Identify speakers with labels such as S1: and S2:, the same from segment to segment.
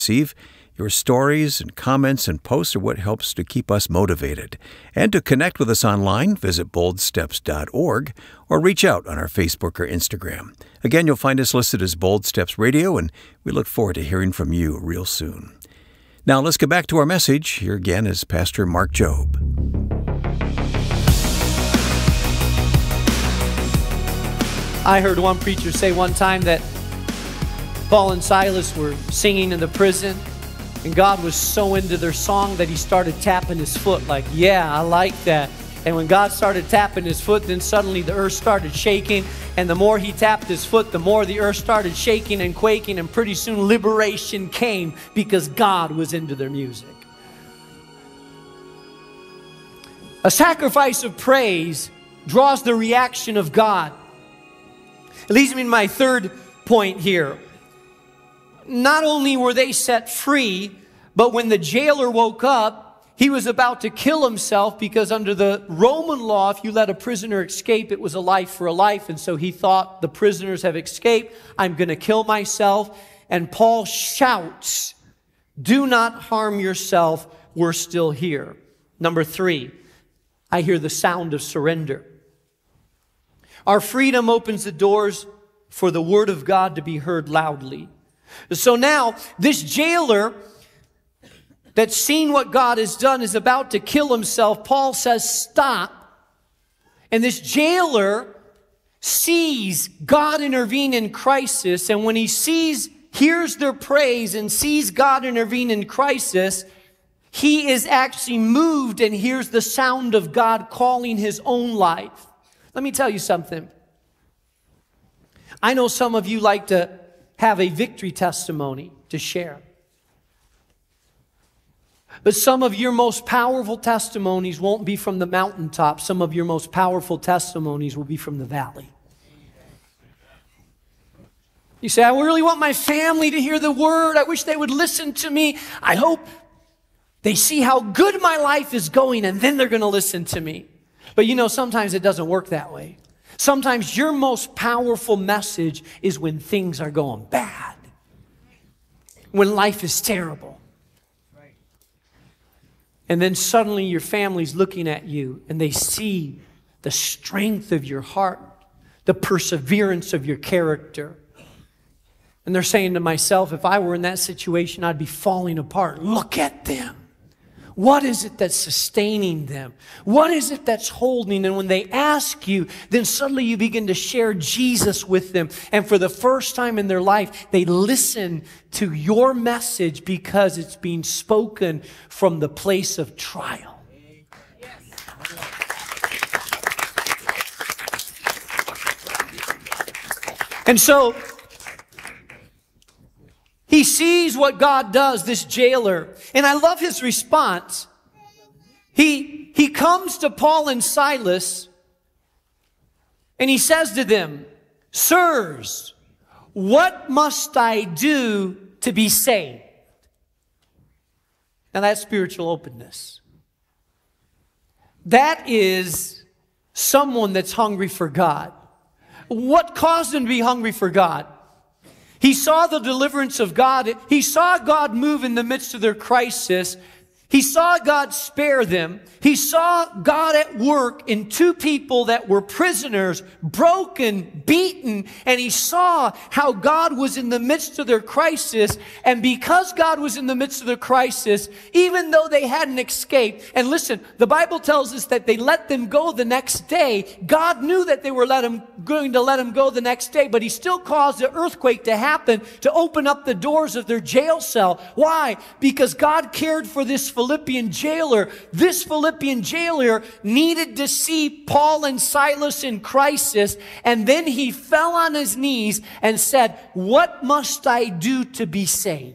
S1: receive. Your stories and comments and posts are what helps to keep us motivated. And to connect with us online, visit boldsteps.org or reach out on our Facebook or Instagram. Again, you'll find us listed as Bold Steps Radio, and we look forward to hearing from you real soon. Now let's get back to our message. Here again is Pastor Mark Jobe.
S2: I heard one preacher say one time that Paul and Silas were singing in the prison, and God was so into their song that he started tapping his foot like, yeah, I like that. And when God started tapping his foot, then suddenly the earth started shaking. And the more he tapped his foot, the more the earth started shaking and quaking. And pretty soon liberation came because God was into their music. A sacrifice of praise draws the reaction of God. It leads me to my third point here. Not only were they set free, but when the jailer woke up, he was about to kill himself, because under the Roman law, if you let a prisoner escape, it was a life for a life. And so he thought, the prisoners have escaped, I'm going to kill myself. And Paul shouts, do not harm yourself, we're still here. Number 3, I hear the sound of surrender. Our freedom opens the doors for the word of God to be heard loudly. So now, this jailer that's seen what God has done is about to kill himself. Paul says, stop. And this jailer sees God intervene in crisis. And when he hears their praise and sees God intervene in crisis, he is actually moved and hears the sound of God calling his own life. Let me tell you something. I know some of you like to have a victory testimony to share. But some of your most powerful testimonies won't be from the mountaintop. Some of your most powerful testimonies will be from the valley. You say, I really want my family to hear the word. I wish they would listen to me. I hope they see how good my life is going, and then they're going to listen to me. But you know, sometimes it doesn't work that way. Sometimes your most powerful message is when things are going bad. When life is terrible. And then suddenly your family's looking at you and they see the strength of your heart, the perseverance of your character. And they're saying to myself, if I were in that situation, I'd be falling apart. Look at them. What is it that's sustaining them? What is it that's holding? And when they ask you, then suddenly you begin to share Jesus with them. And for the first time in their life, they listen to your message because it's being spoken from the place of trial. And so he sees what God does, this jailer. And I love his response. He comes to Paul and Silas and he says to them, sirs, what must I do to be saved? Now that's spiritual openness. That is someone that's hungry for God. What caused him to be hungry for God? He saw the deliverance of God. He saw God move in the midst of their crisis. He saw God spare them. He saw God at work in two people that were prisoners, broken, beaten, and he saw how God was in the midst of their crisis. And because God was in the midst of their crisis, even though they hadn't escaped, and listen, the Bible tells us that they let them go the next day. God knew that they were going to let them go the next day, but he still caused an earthquake to happen to open up the doors of their jail cell. Why? Because God cared for this Philippian jailer. This Philippian jailer needed to see Paul and Silas in crisis, and then he fell on his knees and said, what must I do to be saved?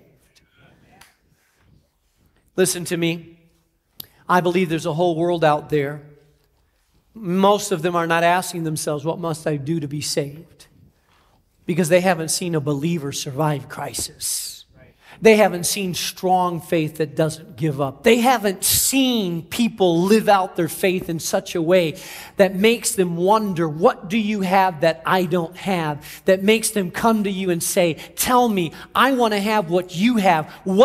S2: Listen to me. I believe there's a whole world out there. Most of them are not asking themselves, what must I do to be saved? Because they haven't seen a believer survive crisis. They haven't seen strong faith that doesn't give up. They haven't seen people live out their faith in such a way that makes them wonder, what do you have that I don't have? That makes them come to you and say, tell me, I want to have what you have. What